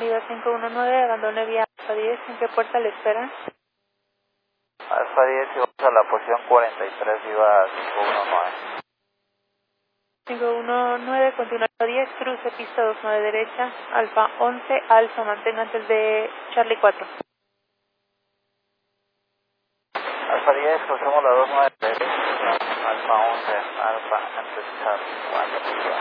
Viva 519, abandone vía Alfa 10, ¿en qué puerta le esperan? Alfa 10 y vamos a la posición 43, Viva 519. 519, continúa Alfa 10, cruce pista 29 derecha, Alfa 11, Alfa, mantenga antes de Charlie 4. Alfa 10, cruzamos la 29 derecha, Alfa 11, Alfa, antes de Charlie 4.